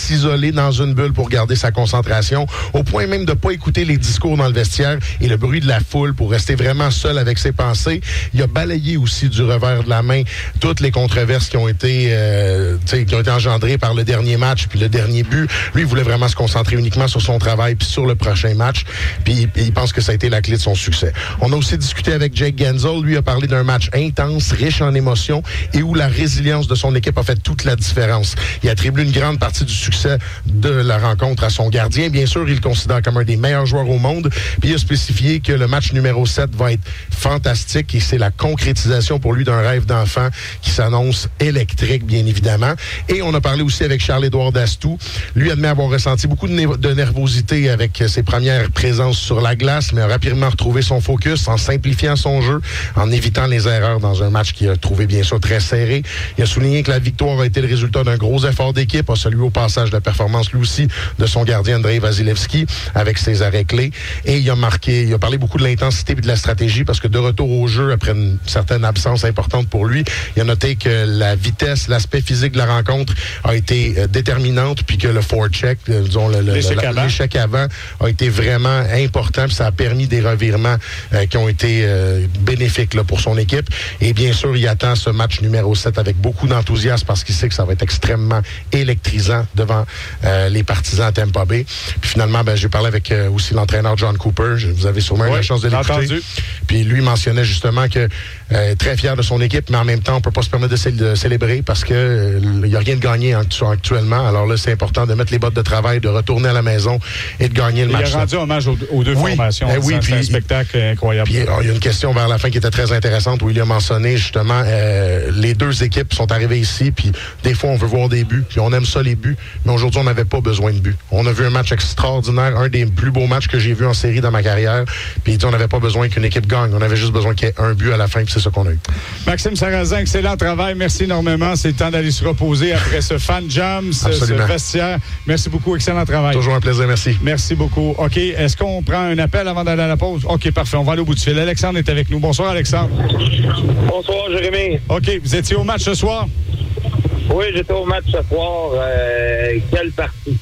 s'isoler dans une bulle pour garder sa concentration, au point même de pas écouter les discours dans le vestiaire et le bruit de la foule pour rester vraiment seul avec ses pensées. Il a balayé aussi du revers de la main toutes les controverses qui ont été engendrées par le dernier match puis le dernier but. Lui, il voulait vraiment se concentrer uniquement sur son travail puis sur le prochain match. Puis il pense que ça a été la clé de son succès. On a aussi discuté avec Jake Gensel. Lui a parlé d'un match intense, riche en émotions et où la résilience de son équipe a fait toute la différence. Il attribue une grande partie du succès de la rencontre à son gardien. Bien sûr, il le considère comme un des meilleurs joueurs au monde. Puis il a spécifié que le match numéro 7 va être fantastique et c'est la concrétisation pour lui d'un rêve d'enfant qui s'annonce électrique, bien évidemment. Et on a parlé aussi avec Charles-Édouard Dastou. Lui admet avoir ressenti beaucoup de nervosité avec ses premières présences sur la glace, mais a rapidement retrouvé son focus en simplifiant son jeu, en évitant les erreurs dans un match qu'il a trouvé bien sûr très serré. Il a souligné que la victoire a été le résultat d'un gros effort d'équipe, a salué au passage la performance lui aussi de son gardien Andrei Vasilevski avec ses arrêts clés. Et il a parlé beaucoup de l'intensité et de la stratégie parce que de retour au jeu, après une certaine absence importante pour lui, il a noté que la vitesse, l'aspect physique de la rencontre a été déterminante puis que le forecheck, disons l'échec avant a été vraiment important puis ça a permis des revirements qui ont été bénéfiques là, pour son équipe. Et bien sûr, il attend ce match numéro 7 avec beaucoup d'enthousiasme parce qu'il sait que ça va être extrêmement électrisant devant les partisans à Tampa Bay. Puis finalement, j'ai parlé avec aussi l'entraîneur John Cooper. Vous avez sûrement eu la chance de l'écouter. Puis lui mentionnait justement que très fier de son équipe, mais en même temps, on ne peut pas se permettre de célébrer parce que il n'y a rien de gagné actuellement. Alors là, c'est important de mettre les bottes de travail, de retourner à la maison et de gagner le match. Il a rendu hommage aux deux formations. C'est un spectacle incroyable. Puis, il y a une question vers la fin qui était très intéressante où il a mentionné justement les deux équipes sont arrivées ici, puis des fois, on veut voir des buts, puis on aime ça, les buts, mais aujourd'hui, on n'avait pas besoin de buts. On a vu un match extraordinaire, un des plus beaux matchs que j'ai vu en série dans ma carrière, puis on n'avait pas besoin qu'une équipe gagne. On avait juste besoin qu'il y ait un but à la fin, puis c'est ça qu'on a eu. Maxime Sarrazin, excellent travail. Merci énormément. C'est le temps d'aller se reposer après ce fan jam, ce vestiaire. Merci beaucoup. Excellent travail. Toujours un plaisir. Merci. Merci beaucoup. OK. Est-ce qu'on prend un appel avant d'aller à la pause? OK, parfait. On va aller au bout du fil. Alexandre est avec nous. Bonsoir, Alexandre. Bonsoir, Jérémy. OK. Vous étiez au match ce soir? Oui, j'étais au match ce soir. Quelle partie?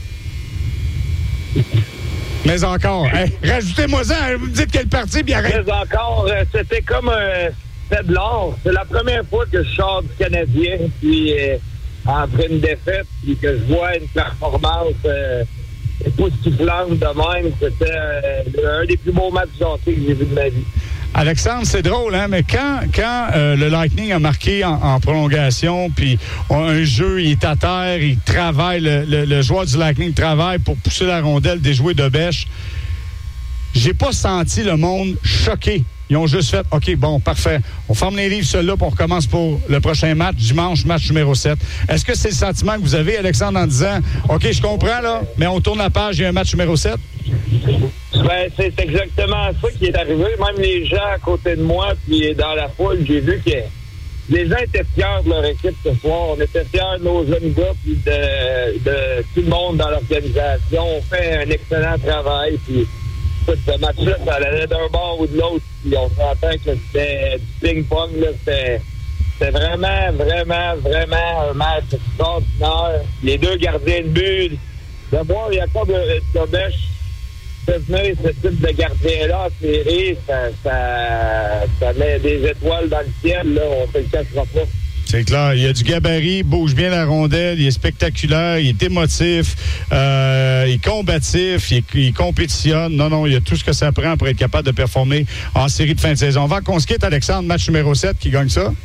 Mais encore. Rajoutez-moi ça. Vous me dites quelle partie, bien arrête. Mais encore, c'était comme un fait de l'or. C'est la première fois que je sors du Canadien, puis après une défaite, puis que je vois une performance époustouflante de même. C'était un des plus beaux matchs de hockey que j'ai vu de ma vie. Alexandre, c'est drôle, hein? Mais quand le Lightning a marqué en prolongation, puis un jeu, il est à terre, il travaille, le joueur du Lightning travaille pour pousser la rondelle, déjouer de bêche, j'ai pas senti le monde choqué. Ils ont juste fait, OK, bon, parfait. On ferme les livres, celui-là, puis on recommence pour le prochain match, dimanche, match numéro 7. Est-ce que c'est le sentiment que vous avez, Alexandre, en disant, OK, je comprends, là, mais on tourne la page, il y a un match numéro 7? Ben, c'est exactement ça qui est arrivé. Même les gens à côté de moi, puis dans la foule, j'ai vu que les gens étaient fiers de leur équipe ce soir. On était fiers de nos jeunes gars, puis de tout le monde dans l'organisation. On fait un excellent travail, puis ce match-là, ça allait d'un bord ou de l'autre. Puis on s'entend que c'était du ping-pong. Là, c'était vraiment, vraiment, vraiment un match extraordinaire. Les deux gardiens de but. De voir Jacob Dobech devenir ce type de gardien-là en série, ça met des étoiles dans le ciel. Là, on se le cachera pas. C'est clair. Il y a du gabarit, il bouge bien la rondelle, il est spectaculaire, il est émotif, il est combatif, il compétitionne. Non, il y a tout ce que ça prend pour être capable de performer en série de fin de saison. Avant qu'on se quitte, Alexandre, match numéro 7, qui gagne ça?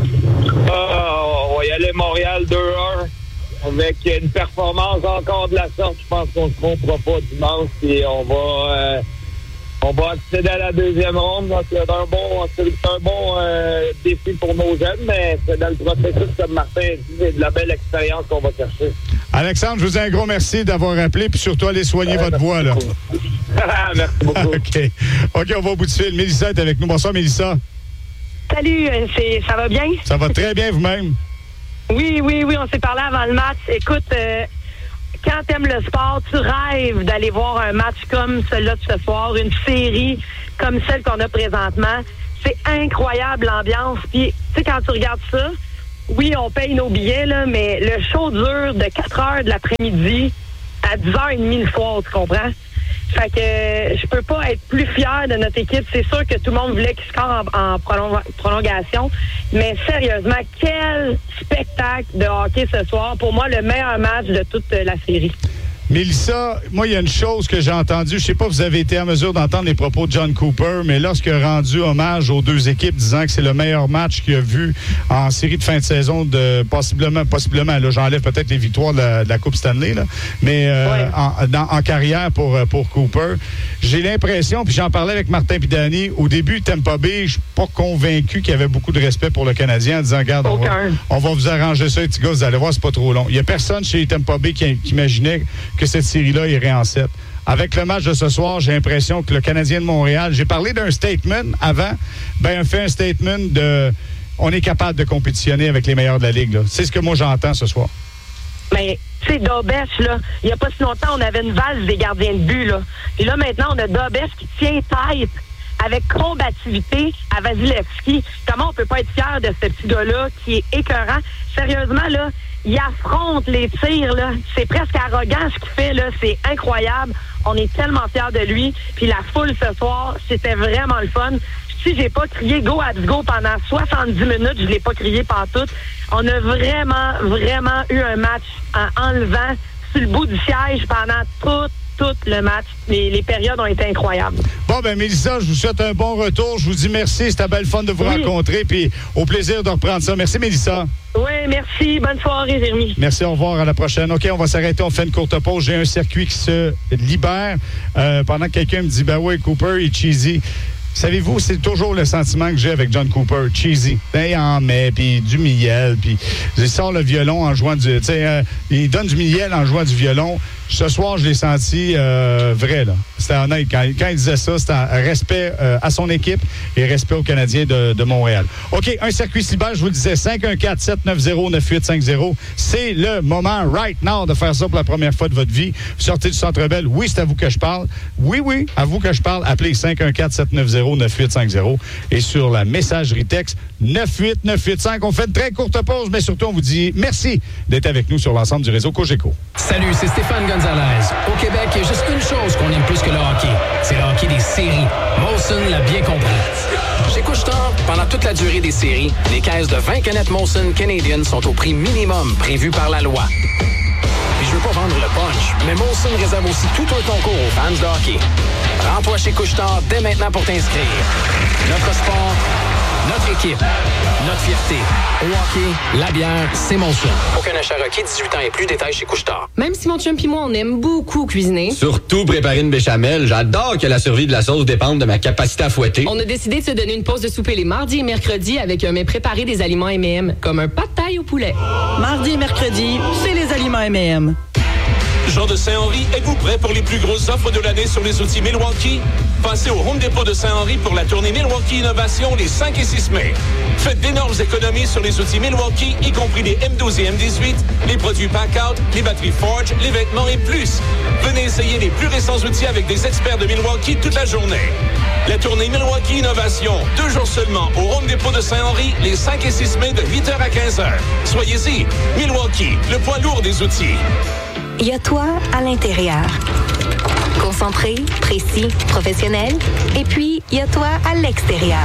On va y aller Montréal 2-1. Avec une performance encore de la sorte, je pense qu'on ne se trompera pas dimanche et on va accéder à la deuxième ronde. Donc, c'est un bon défi pour nos jeunes, mais c'est dans le processus, comme Martin a dit, c'est de la belle expérience qu'on va chercher. Alexandre, je vous dis un gros merci d'avoir appelé, puis surtout allez soigner votre voix, là. Merci beaucoup. OK, on va au bout du fil. Mélissa est avec nous. Bonsoir, Mélissa. Salut, ça va bien? Ça va très bien vous-même. Oui, on s'est parlé avant le match. Écoute, quand t'aimes le sport, tu rêves d'aller voir un match comme celui-là de ce soir, une série comme celle qu'on a présentement. C'est incroyable l'ambiance. Puis, tu sais, quand tu regardes ça, oui, on paye nos billets, là, mais le show dure de 4 heures de l'après-midi à 10h30 le soir, tu comprends? Fait que je peux pas être plus fière de notre équipe. C'est sûr que tout le monde voulait qu'il score en prolongation, mais sérieusement, quel spectacle de hockey ce soir. Pour moi, le meilleur match de toute la série. Mélissa, moi, il y a une chose que j'ai entendue. Je sais pas si vous avez été en mesure d'entendre les propos de John Cooper, mais lorsqu'il a rendu hommage aux deux équipes, disant que c'est le meilleur match qu'il a vu en série de fin de saison, possiblement, là, j'enlève peut-être les victoires de la Coupe Stanley, là, mais en carrière pour Cooper, j'ai l'impression, puis j'en parlais avec Martin Pidani, au début, Tampa Bay, je suis pas convaincu qu'il y avait beaucoup de respect pour le Canadien en disant, regarde, on va vous arranger ça, les petits gars, vous allez voir, c'est pas trop long. Il y a personne chez Tampa Bay qui imaginait que cette série-là irait en 7. Avec le match de ce soir, j'ai l'impression que le Canadien de Montréal, j'ai parlé d'un statement avant, on fait un statement de on est capable de compétitionner avec les meilleurs de la Ligue. Là. C'est ce que moi j'entends ce soir. Mais, tu sais, Dobèche, là, il n'y a pas si longtemps, on avait une valse des gardiens de but, là. Puis là, maintenant, on a Dobèche qui tient tête avec combativité à Vasilevski. Comment on peut pas être fier de ce petit gars-là qui est écœurant? Sérieusement, là, il affronte les tirs, là. C'est presque arrogant ce qu'il fait, là. C'est incroyable. On est tellement fiers de lui. Puis la foule ce soir, c'était vraiment le fun. Si j'ai pas crié « Go at go » pendant 70 minutes, je l'ai pas crié pantoute. On a vraiment, vraiment eu un match en enlevant sur le bout du siège pendant tout le match. Les périodes ont été incroyables. Bon, ben Mélissa, je vous souhaite un bon retour. Je vous dis merci. C'était belle fun de vous rencontrer. Puis au plaisir de reprendre ça. Merci, Mélissa. Oui, merci. Bonne soirée, Jérémy. Merci, au revoir. À la prochaine. OK, on va s'arrêter. On fait une courte pause. J'ai un circuit qui se libère. Pendant que quelqu'un me dit, ben oui, Cooper est cheesy. Savez-vous, c'est toujours le sentiment que j'ai avec John Cooper, cheesy. Ben, il en met, puis du miel, puis il sort le violon en jouant du... il donne du miel en jouant du violon. Ce soir, je l'ai senti vrai, là. C'était honnête. Quand il disait ça, c'était un respect à son équipe et respect aux Canadiens de Montréal. OK, un circuit libère, je vous le disais, 514-790-9850. C'est le moment, right now, de faire ça pour la première fois de votre vie. Vous sortez du Centre Bell. Oui, c'est à vous que je parle. Oui, à vous que je parle. Appelez 514-790-9850. Et sur la messagerie texte, 98985. On fait une très courte pause, mais surtout, on vous dit merci d'être avec nous sur l'ensemble du réseau Cogeco. Salut, c'est Stéphane Gonzalez. Au Québec, il y a juste une chose qu'on aime plus que le hockey. C'est le hockey des séries. Molson l'a bien compris. Chez Couche-Tard, pendant toute la durée des séries, les caisses de 20 canettes Molson Canadian sont au prix minimum prévu par la loi. Puis je veux pas vendre le punch, mais Molson réserve aussi tout un concours aux fans de hockey. Rends-toi chez Couche-Tard dès maintenant pour t'inscrire. Notre sport, notre équipe, notre fierté. Au hockey, la bière, c'est Molson. Aucun achat requis, 18 ans et plus, détails chez Couche-Tard. Même si mon chum pis moi, on aime beaucoup cuisiner. Surtout préparer une béchamel. J'adore que la survie de la sauce dépende de ma capacité à fouetter. On a décidé de se donner une pause de souper les mardis et mercredis avec un mets préparé des aliments M&M, comme un pâte de taille au poulet. Mardi et mercredi, c'est les aliments M&M. Jean de Saint-Henri, êtes-vous prêt pour les plus grosses offres de l'année sur les outils Milwaukee? Passez au Home Depot de Saint-Henri pour la tournée Milwaukee Innovation les 5 et 6 mai. Faites d'énormes économies sur les outils Milwaukee, y compris les M12 et M18, les produits Pack-Out, les batteries Forge, les vêtements et plus. Venez essayer les plus récents outils avec des experts de Milwaukee toute la journée. La tournée Milwaukee Innovation, 2 jours seulement au Home Depot de Saint-Henri, les 5 et 6 mai de 8h à 15h. Soyez-y, Milwaukee, le poids lourd des outils. Il y a toi à l'intérieur. Concentré, précis, professionnel. Et puis, il y a toi à l'extérieur.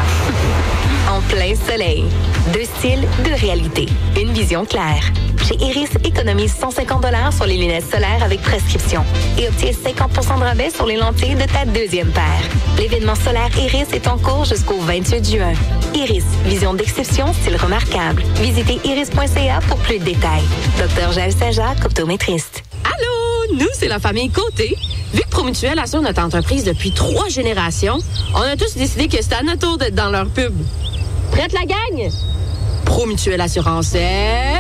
En plein soleil. 2 styles, 2 réalités. Une vision claire. Chez Iris, économise 150 $ sur les lunettes solaires avec prescription. Et obtiens 50 % de rabais sur les lentilles de ta 2e paire. L'événement solaire Iris est en cours jusqu'au 28 juin. Iris, vision d'exception, style remarquable. Visitez iris.ca pour plus de détails. Dr. Jaël Saint-Jacques, optométriste. Allô, nous, c'est la famille Côté. Vu que Promutuel assure notre entreprise depuis 3 générations, on a tous décidé que c'était à notre tour d'être dans leur pub. Prête la gang? Promutuel Assurance, c'est...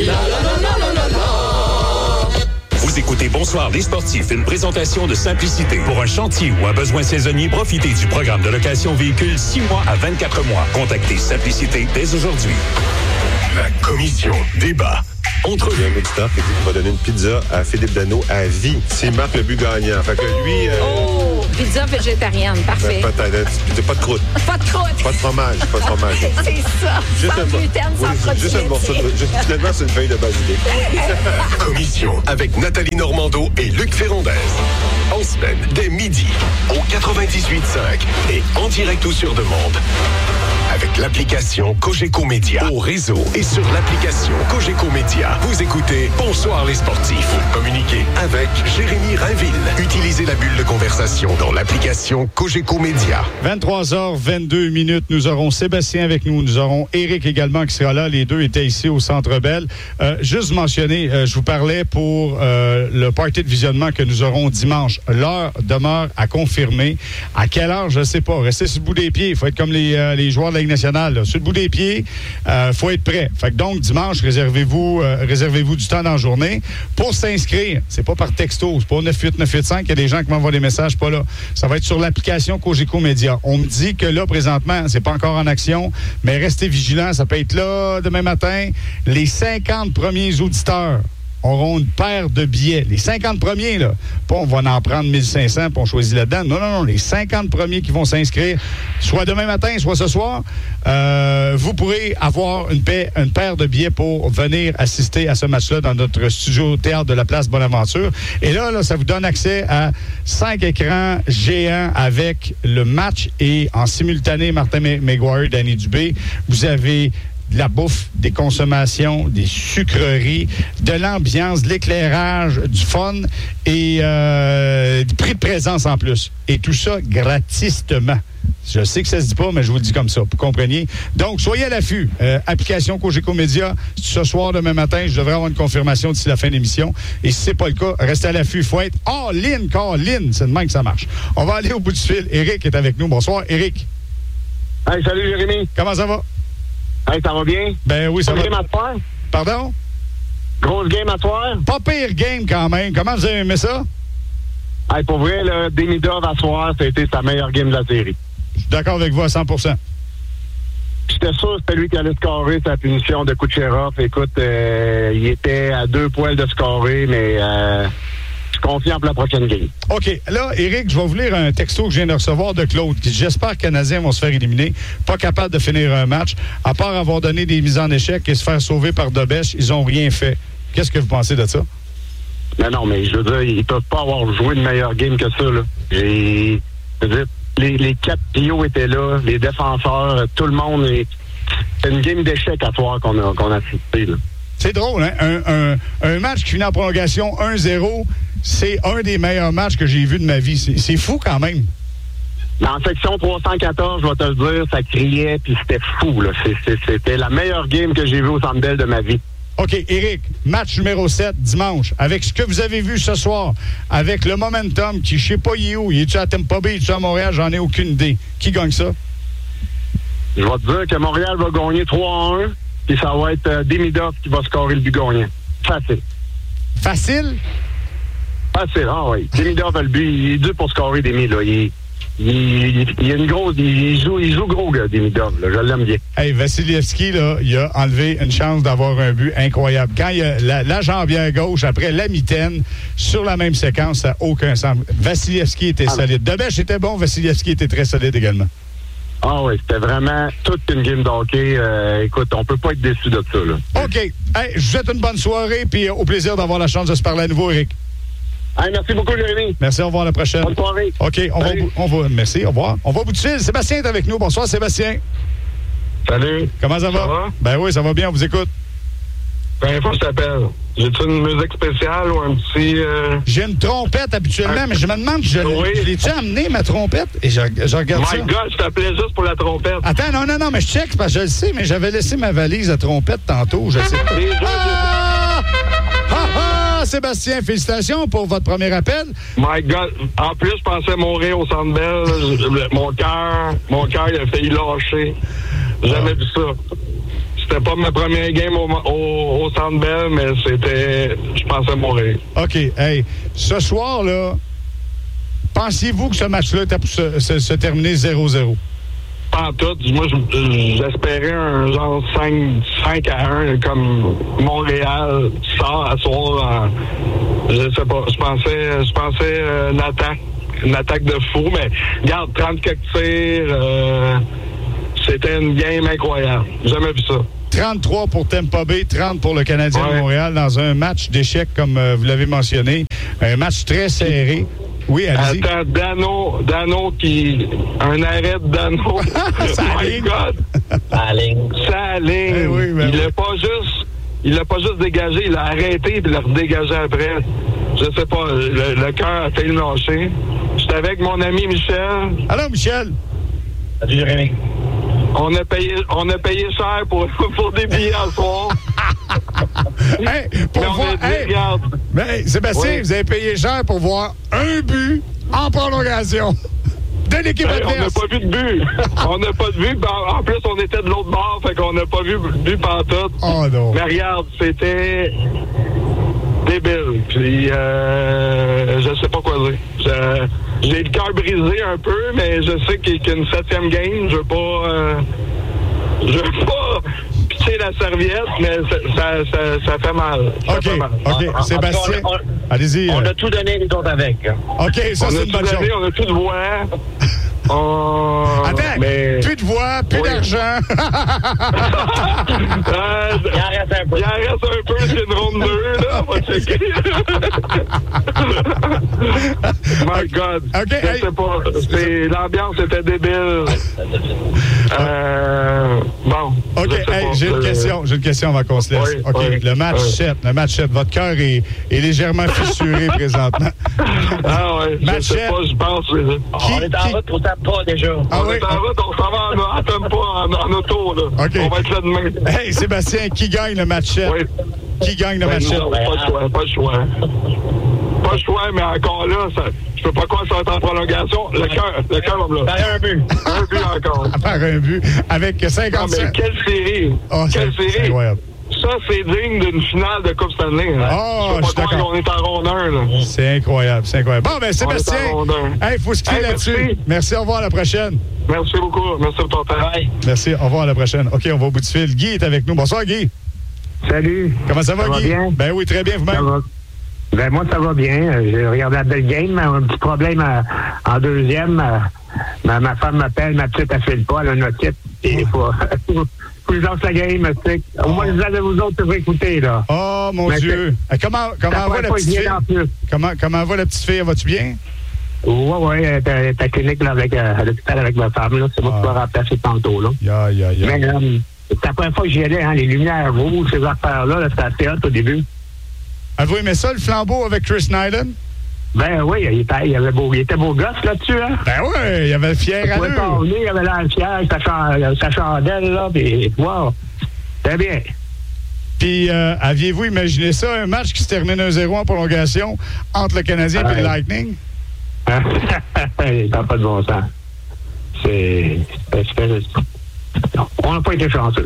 Vous écoutez Bonsoir les sportifs, une présentation de Simplicité. Pour un chantier ou un besoin saisonnier, profitez du programme de location véhicule 6 mois à 24 mois. Contactez Simplicité dès aujourd'hui. La commission débat. Entre il y a un auditeur qui dit qu'il va donner une pizza à Philippe Danault à vie s'il marque le but gagnant. Fait que lui... Pizza végétarienne, parfait. Peut-être. Pas de croûte. Pas de croûte. Pas de fromage. C'est ça. Sans gluten, sans produits juste un morceau de... Finalement, c'est une feuille de basilic. Commission avec Nathalie Normando et Luc Ferrandez. En semaine, dès midi, au 98.5 et en direct ou sur demande. Avec l'application Cogeco Média. Au réseau et sur l'application Cogeco Média. Vous écoutez Bonsoir les sportifs. Communiquez avec Jérémy Rainville. Utilisez la bulle de conversation dans l'application Cogeco Média. 23h22. Nous aurons Sébastien avec nous. Nous aurons Éric également qui sera là. Les deux étaient ici au Centre Bell. Juste mentionner, je vous parlais pour le party de visionnement que nous aurons dimanche. L'heure demeure à confirmer. À quelle heure, je ne sais pas. Restez sur le bout des pieds. Il faut être comme les joueurs de la Ligue nationale. Là. Sur le bout des pieds, faut être prêt. Fait que donc, dimanche, réservez-vous du temps dans la journée. Pour s'inscrire, c'est pas par texto, c'est pas au 98985. Il y a des gens qui m'envoient des messages, pas là. Ça va être sur l'application Cogeco Média. On me dit que là, présentement, c'est pas encore en action, mais restez vigilants. Ça peut être là demain matin. Les 50 premiers auditeurs auront une paire de billets. Les 50 premiers, là. Pas on va en prendre 1500 puis on choisit là-dedans. Non. Les 50 premiers qui vont s'inscrire, soit demain matin, soit ce soir, vous pourrez avoir une paire de billets pour venir assister à ce match-là dans notre studio théâtre de la place Bonaventure. Et là, ça vous donne accès à 5 écrans géants avec le match et en simultané, Martin McGuire, Danny Dubé. Vous avez de la bouffe, des consommations, des sucreries, de l'ambiance, de l'éclairage, du fun et du prix de présence en plus. Et tout ça gratisement. Je sais que ça se dit pas, mais je vous le dis comme ça, pour que vous compreniez. Donc, soyez à l'affût. Application Cogeco Média. Ce soir, demain matin, je devrais avoir une confirmation d'ici la fin de l'émission. Et si c'est pas le cas, restez à l'affût. Il faut être all-in. C'est de même que ça marche. On va aller au bout du fil. Éric est avec nous. Bonsoir, Éric. Hey, salut, Jérémy. Comment ça va? Hey, ça va bien? Ben oui, ça va. Grosse game à soir? Pardon? Grosse game à soir? Pas pire game quand même. Comment vous avez aimé ça? Hey, pour vrai, le Demidov à soir, ça a été sa meilleure game de la série. Je suis d'accord avec vous à 100%. J'étais sûr que c'était lui qui allait scorer sa punition de Kucherov. Écoute, il était à 2 poils de scorer, mais je suis confiant pour la prochaine game. OK. Là, Éric, je vais vous lire un texto que je viens de recevoir de Claude qui dit « J'espère que les Canadiens vont se faire éliminer. Pas capable de finir un match. À part avoir donné des mises en échec et se faire sauver par Dobèche, ils n'ont rien fait. » Qu'est-ce que vous pensez de ça? Non, mais je veux dire, ils peuvent pas avoir joué une meilleure game que ça, là. Je veux dire, les 4 trios étaient là, les défenseurs, tout le monde. C'est une game d'échec à soir qu'on a assisté, là. C'est drôle, hein? Un match qui finit en prolongation 1-0, c'est un des meilleurs matchs que j'ai vu de ma vie. C'est fou quand même. Dans section 314, je vais te le dire, ça criait, puis c'était fou, là. C'était la meilleure game que j'ai vue au Centre Bell de ma vie. OK, Éric, match numéro 7, dimanche. Avec ce que vous avez vu ce soir, avec le momentum qui, je sais pas, il est où? Il est-tu à Tampa Bay, il est-tu à Montréal? J'en ai aucune idée. Qui gagne ça? Je vais te dire que Montréal va gagner 3-1, puis ça va être Demidov qui va scorer le but gagnant. Facile. Facile? Facile, ah oui. Demidov a le but, il est dû pour scorer Demi, là. Il a une grosse... Il joue gros, gars, Demidov, là. Je l'aime bien. Hey, Vassilievski, là, il a enlevé une chance d'avoir un but incroyable. Quand il y a la jambière gauche, après la mitaine, sur la même séquence, ça n'a aucun sens. Vassilievski était solide. Dobèche était bon, Vassilievski était très solide également. Ah oui, c'était vraiment toute une game d'hockey. Écoute, on peut pas être déçu de ça, là. OK. Hey, je vous souhaite une bonne soirée, puis au plaisir d'avoir la chance de se parler à nouveau, Éric. Hey, merci beaucoup, Jérémy. Merci, au revoir à la prochaine. Bonne soirée. OK, on va merci, au revoir. On va au bout du fil. Sébastien est avec nous. Bonsoir, Sébastien. Salut. Comment ça va? Ben oui, ça va bien, on vous écoute. Ben, faut que je t'appelle. J'ai-tu une musique spéciale ou un petit... J'ai une trompette habituellement, mais je me demande, je l'ai-tu amené, ma trompette? Et je regarde ça. My God, je t'appelais juste pour la trompette. Attends, non, mais je check, parce que je le sais, mais j'avais laissé ma valise à trompette tantôt, je sais pas. Sébastien, félicitations pour votre premier appel. My God, en plus, je pensais mourir au Centre Bell. Mon cœur, il a failli lâcher. Jamais vu ça. C'était pas ma première game au Centre Bell, mais c'était... Je pensais mourir. OK. Hey, ce soir, là, pensiez-vous que ce match-là était pour se terminer 0-0? Pas en tout. Moi, j'espérais un genre 5-1, comme Montréal sort à soir. Je sais pas. Je pensais Nathan. une attaque de fou, mais regarde, 30 quelques tirs, c'était une game incroyable. J'ai jamais vu ça. 33 pour Tampa Bay, 30 pour le Canadien de Montréal dans un match d'échecs, comme vous l'avez mentionné. Un match très serré. Oui, allez-y. Attends, Dano qui... Un arrêt de Dano. Oh my God! Ça ligne. Eh oui, il l'a pas juste dégagé, il l'a arrêté et il l'a redégagé après. Je sais pas, le cœur a failli le lâcher. J'étais avec mon ami Michel. Allô, Michel? Salut, Jérémy. On a payé cher pour des billets à soir. Hey, pour voir, mais Sébastien, vous avez payé cher pour voir un but en prolongation de l'équipe adverse. On n'a pas vu de but. On n'a pas de but. En plus, on était de l'autre bord, fait qu'on n'a pas vu de but pantoute. Oh non. Mais regarde, c'était débile. Puis, je sais pas quoi dire. J'ai le cœur brisé un peu, mais je sais qu'il y a une 7e game. Je veux pas pitcher la serviette, mais ça fait mal. OK. Sébastien, allez-y. On a tout donné, les autres, avec. OK, ça, c'est une bonne chose. On a tout de voix. Attends, plus de voix, plus d'argent. Il en reste un peu. C'est une ronde 2, là. On va checker. My God. OK. Je sais pas. L'ambiance était débile. Bon. OK. J'ai une question avant qu'on se laisse. OK. Le match 7. Votre cœur est légèrement fissuré présentement. Ah ouais. Match 7. Je pense. On est en route pour Tampa déjà. On est en route, on s'en va à Tampa en auto, là. OK. On va être là demain. Hey, Sébastien, qui gagne le match 7? Oui. Qui gagne le match 7? Pas le choix. Pas le choix, mais encore là, je peux pas croire que ça va être en prolongation. Le cœur va me là. Un but. Un but encore. Par un but. Avec 57. Non, mais quelle série. Quelle série. C'est incroyable. Ça, c'est digne d'une finale de Coupe Stanley. Oh, je suis d'accord. On est en ronde 1, là. C'est incroyable. Bon, ben Sébastien, il faut se quitter là-dessus. Merci, au revoir, à la prochaine. Merci beaucoup. Merci pour ton travail. Merci, au revoir, à la prochaine. OK, on va au bout du fil. Guy est avec nous. Bonsoir, Guy. Salut. Comment ça va, Guy? Bien? Ben oui, très bien, vous-même. Ben moi, ça va bien. J'ai regardé la belle game. Un petit problème en deuxième. Ma femme m'appelle, ma petite, elle file pas, elle a une otite. Et faut que je lance la game. Au moins, vous avez vous autres pour écouter, là. Oh, mon Dieu. Comment va la petite fille? Comment va la petite fille? Vas-tu bien? Oui, elle est à clinique là, à l'hôpital avec ma femme. Là. C'est moi qui vais remplacer tantôt. Là. Mais c'est la première fois que j'y allais, hein, les lumières rouges, ces affaires-là, là, c'était assez hot au début. Avez-vous aimé ça, le flambeau avec Chris Nyland? Ben oui, il était beau gosse là-dessus, hein? Ben oui, il avait fier à lui. Il avait l'air fier, sa chandelle, là, puis wow, c'était bien. Puis, aviez-vous imaginé ça, un match qui se termine 1-0 en prolongation entre le Canadien et le Lightning? Ça n'a pas de bon sens. On n'a pas été chanceux.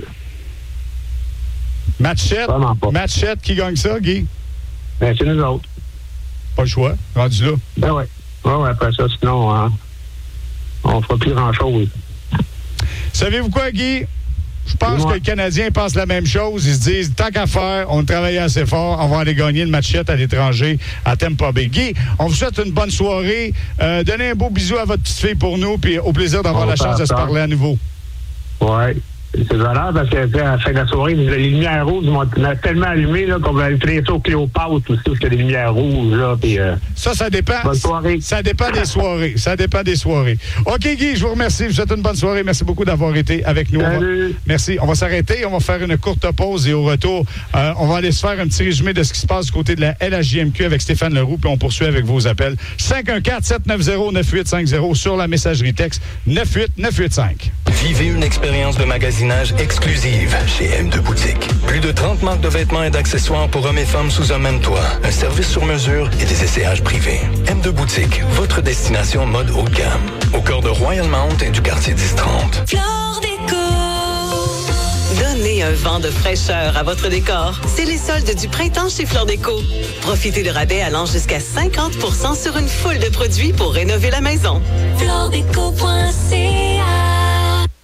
Match 7, qui gagne ça, Guy? Ben, c'est nous autres. Pas le choix, rendu là. Ben oui. Ouais, après ça, sinon, on fera plus grand-chose. Savez-vous quoi, Guy? Je pense que les Canadiens pensent la même chose. Ils se disent, tant qu'à faire, on travaille assez fort, on va aller gagner le matchette à l'étranger à Tampa Bay. Guy, on vous souhaite une bonne soirée. Donnez un beau bisou à votre petite fille pour nous, puis au plaisir d'avoir la chance de se parler à nouveau. Oui. C'est valable parce qu'à la fin de la soirée, les lumières rouges m'ont tellement allumé là, qu'on va aller traiter ça au Cléopâtre aussi, parce qu'il y a des lumières rouges. Là, puis, ça dépend. Bonne soirée. Ça dépend des soirées. Ça dépend des soirées. OK, Guy, je vous remercie. Je vous souhaite une bonne soirée. Merci beaucoup d'avoir été avec nous. Merci. On va s'arrêter. On va faire une courte pause et au retour, on va aller se faire un petit résumé de ce qui se passe du côté de la LHJMQ avec Stéphane Leroux, puis on poursuit avec vos appels. 514-790-9850 sur la messagerie texte 98985. Vivez une expérience de magasinage exclusive chez M2 Boutique. Plus de 30 marques de vêtements et d'accessoires pour hommes et femmes sous un même toit. Un service sur mesure et des essayages privés. M2 Boutique, votre destination mode haut de gamme. Au cœur de Royal Mount et du quartier 1030. Flore Déco. Donnez un vent de fraîcheur à votre décor. C'est les soldes du printemps chez Flore Déco. Profitez de rabais allant jusqu'à 50% sur une foule de produits pour rénover la maison. floredeco.ca.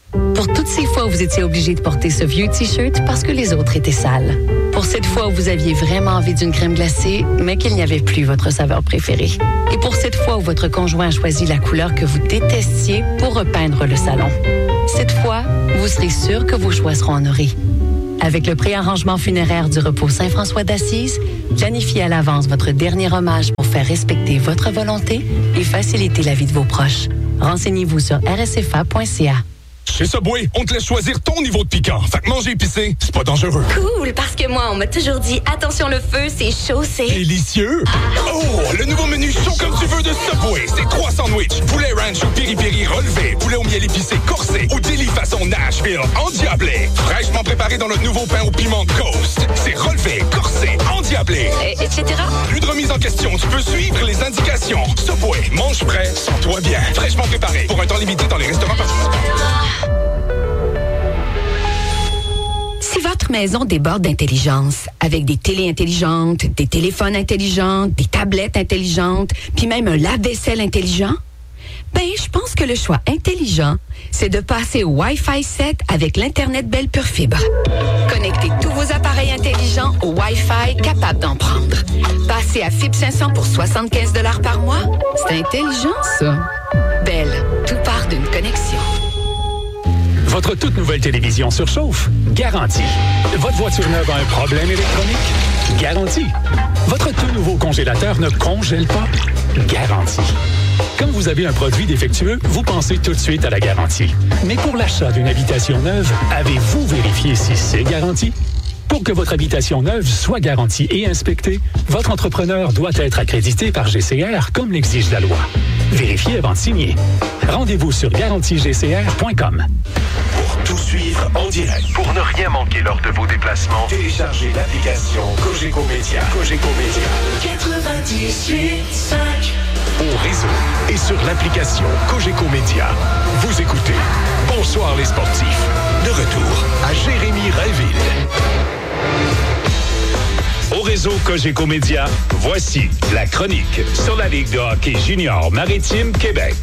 Pour toutes ces fois où vous étiez obligé de porter ce vieux T-shirt parce que les autres étaient sales. Pour cette fois où vous aviez vraiment envie d'une crème glacée, mais qu'il n'y avait plus votre saveur préférée. Et pour cette fois où votre conjoint a choisi la couleur que vous détestiez pour repeindre le salon. Cette fois, vous serez sûr que vos choix seront honorés. Avec le préarrangement funéraire du repos Saint-François d'Assise, planifiez à l'avance votre dernier hommage pour faire respecter votre volonté et faciliter la vie de vos proches. Renseignez-vous sur rsfa.ca. Chez Subway, on te laisse choisir ton niveau de piquant. Fait que manger épicé, c'est pas dangereux. Cool, parce que moi, on m'a toujours dit, attention le feu, c'est chaud, c'est... Délicieux! Oh, le nouveau menu chaud comme tu veux de Subway. C'est 3 sandwichs, poulet ranch ou piri-piri relevé, poulet au miel épicé corsé ou deli façon Nashville endiablé. Fraîchement préparé dans notre nouveau pain au piment Ghost. C'est relevé, corsé, endiablé. Etc. Plus de remise en question, tu peux suivre les indications. Subway, mange prêt, sens-toi bien. Fraîchement préparé pour un temps limité dans les restaurants participants. Si votre maison déborde d'intelligence, avec des télés intelligentes, des téléphones intelligents, des tablettes intelligentes, puis même un lave-vaisselle intelligent, ben, je pense que le choix intelligent, c'est de passer au Wi-Fi 7 avec l'Internet Bell Pure Fibre. Connectez tous vos appareils intelligents au Wi-Fi capable d'en prendre. Passez à Fibre 500 pour 75 $ par mois. C'est intelligent, ça. Bell, tout part d'une connexion. Votre toute nouvelle télévision surchauffe? Garantie. Votre voiture neuve a un problème électronique? Garantie. Votre tout nouveau congélateur ne congèle pas? Garantie. Comme vous avez un produit défectueux, vous pensez tout de suite à la garantie. Mais pour l'achat d'une habitation neuve, avez-vous vérifié si c'est garanti? Pour que votre habitation neuve soit garantie et inspectée, votre entrepreneur doit être accrédité par GCR comme l'exige la loi. Vérifiez avant de signer. Rendez-vous sur garantiegcr.com. Pour tout suivre en direct, pour ne rien manquer lors de vos déplacements, téléchargez l'application Cogeco Média. Cogeco Média. 98.5. Au réseau et sur l'application Cogeco Média. Vous écoutez Bonsoir les sportifs. De retour à Jérémy Rainville. Au réseau Cogeco Média, voici la chronique sur la Ligue de hockey junior maritime Québec.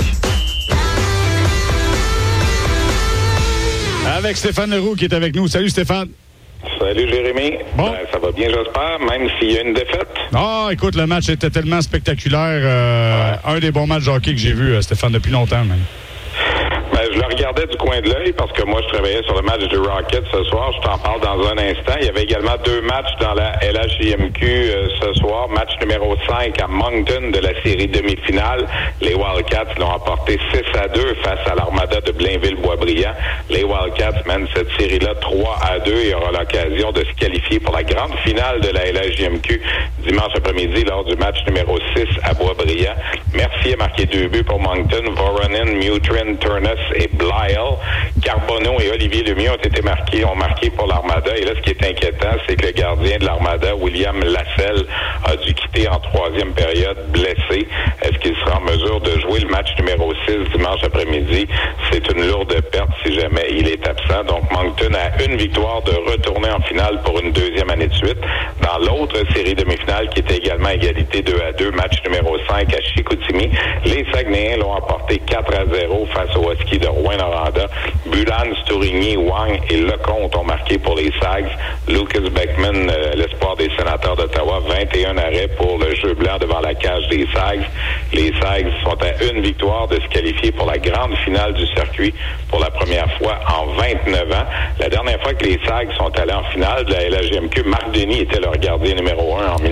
Avec Stéphane Leroux qui est avec nous. Salut Stéphane. Salut Jérémy. Bon. Ça va bien, j'espère, même s'il y a une défaite. Ah, écoute, le match était tellement spectaculaire. Un des bons matchs de hockey que j'ai vu, Stéphane, depuis longtemps même. Je le regardais du coin de l'œil parce que moi, je travaillais sur le match du Rocket ce soir. Je t'en parle dans un instant. Il y avait également 2 matchs dans la LHJMQ ce soir. Match numéro 5 à Moncton de la série demi-finale. Les Wildcats l'ont emporté 6-2 face à l'Armada de Blainville-Boisbriand. Les Wildcats mènent cette série-là 3-2 et aura l'occasion de se qualifier pour la grande finale de la LHJMQ dimanche après-midi lors du match numéro 6 à Boisbriand. Mercier a marqué 2 buts pour Moncton. Voronin, Mutrin, Turnus et Blyle. Carbonneau et Olivier Lemieux ont marqué pour l'Armada. Et là, ce qui est inquiétant, c'est que le gardien de l'Armada, William Lasselle, a dû quitter en 3e période blessé. Est-ce qu'il sera en mesure de jouer le match numéro 6 dimanche après-midi? C'est une lourde perte si jamais il est absent. Donc, Moncton a une victoire de retourner en finale pour une 2e année de suite. Dans l'autre série demi-finale, qui était également égalité 2-2, match numéro 5 à Chicoutimi, les Saguenayens l'ont emporté 4-0 face aux Huskies de Rouyn-Noranda. Bulan, Stourigny, Wang et Lecomte ont marqué pour les Sags. Lucas Beckman, l'espoir des Sénateurs d'Ottawa, 21 arrêts pour le jeu blanc devant la cage des Sags. Les Sags sont à une victoire de se qualifier pour la grande finale du circuit pour la première fois en 29 ans. La dernière fois que les Sags sont allés en finale de la LHJMQ, Marc Denis était leur gardien numéro 1 en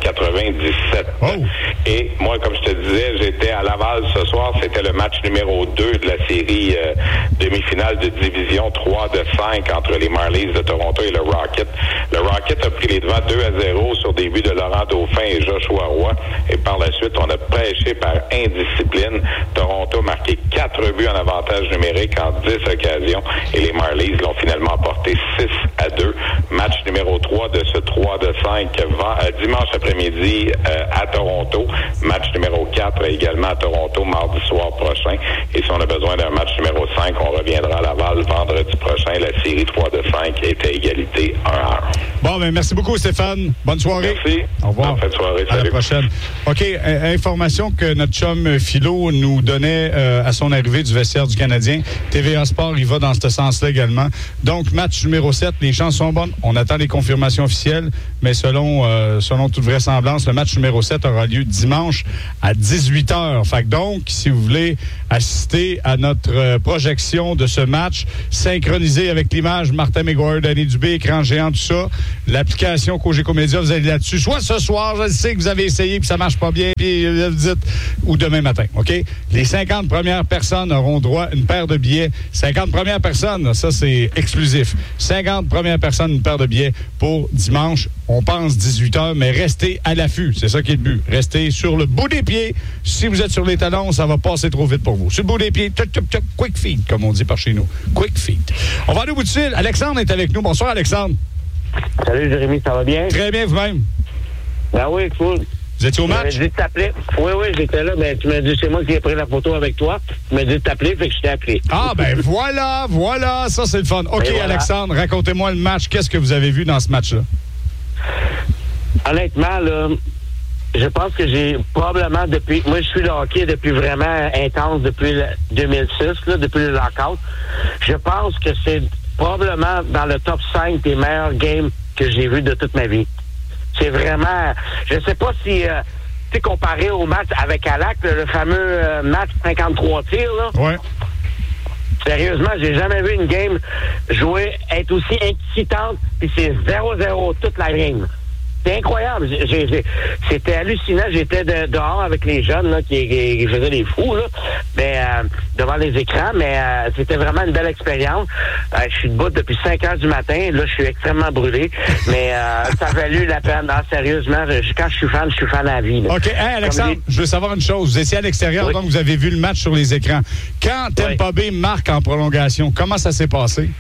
1997. Oh. Et moi, comme je te disais, j'étais à Laval ce soir. C'était le match numéro 2 de la série demi-finale de division 3 de 5 entre les Marlies de Toronto et le Rocket. Le Rocket a pris les devants 2-0 sur des buts de Laurent Dauphin et Joshua Roy. Et par la suite, on a prêché par indiscipline. Toronto a marqué 4 buts en avantage numérique en 10 occasions et les Marlies l'ont finalement emporté 6-2. Match numéro 3 de ce 3 de 5 dimanche après-midi à Toronto. Match numéro 4 également à Toronto mardi soir prochain. Et si on a besoin d'un match numéro 5, on reviendra à Laval vendredi prochain. La série 3 de 5 est à égalité 1-1. Bon, ben merci beaucoup Stéphane. Bonne soirée. Merci. Au revoir. Bonne soirée. À Salut. la prochaine. OK, information que notre chum Philo nous donnait à son arrivée du vestiaire du Canadien. TVA Sport, il va dans ce sens-là également. Donc, match numéro 7, les chances sont bonnes. On attend les confirmations officielles, mais selon toute vraisemblance, le match numéro 7 aura lieu dimanche à 18h. Fait que donc, si vous voulez assister à notre projection de ce match, synchronisé avec l'image Martin McGuire, Danny Dubé, écran géant, tout ça, l'application Cogeco Média, vous allez là-dessus. Soit ce soir, je sais que vous avez essayé puis ça marche pas bien, puis vous dites, ou demain matin, OK? Les 50 premières personnes auront droit à une paire de billets. 50 premières personnes, ça, c'est exclusif. 50 premières personnes, une paire de billets pour dimanche. On pense 18h, mais restez à l'affût. C'est ça qui est le but. Restez sur le bout des pieds. Si vous êtes sur les talons, ça va passer trop vite pour vous. Sur le bout des pieds, quick feed, comme on dit par chez nous. Quick feed. On va aller au bout du fil. Alexandre est avec nous. Bonsoir, Alexandre. Salut, Jérémy, ça va bien? Très bien, vous-même. Ben oui, cool. Vous étiez au match? Tu m'as dit de t'appeler. Oui, j'étais là. Ben, tu m'as dit, c'est moi qui ai pris la photo avec toi. Tu m'as dit de t'appeler, fait que je t'ai appelé. Ah, ben voilà. Ça, c'est le fun. OK, voilà. Alexandre, racontez-moi le match. Qu'est-ce que vous avez vu dans ce match-là? Honnêtement, là, je pense que j'ai probablement depuis... Moi, je suis le hockey depuis vraiment intense depuis le 2006, là, depuis le lockout. Je pense que c'est probablement dans le top 5 des meilleurs games que j'ai vus de toute ma vie. C'est vraiment... Je sais pas si... tu sais, comparé au match avec Alak, le fameux match 53 tirs, là. Ouais. Sérieusement, j'ai jamais vu une game jouer, être aussi excitante, puis c'est 0-0 toute la game. C'est incroyable. C'était hallucinant. J'étais dehors avec les jeunes là, qui faisaient des fous là, mais devant les écrans, mais c'était vraiment une belle expérience. Je suis debout depuis 5 heures du matin. Là, je suis extrêmement brûlé, mais ça a valu la peine. Non, sérieusement, quand je suis fan à la vie. Là. OK. Hey, Alexandre, je veux savoir une chose. Vous étiez à l'extérieur, donc vous avez vu le match sur les écrans. Quand Tampa Bay marque en prolongation, comment ça s'est passé?